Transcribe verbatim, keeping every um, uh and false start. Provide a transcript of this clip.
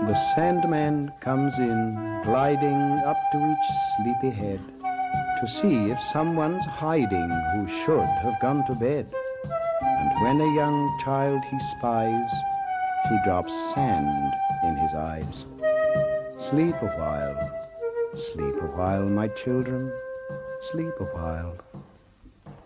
The Sandman comes in, gliding up to each sleepy head, to see if someone's hiding who should have gone to bed. And when a young child he spies, he drops sand in his eyes. Sleep a while, sleep a while, my children, sleep a while.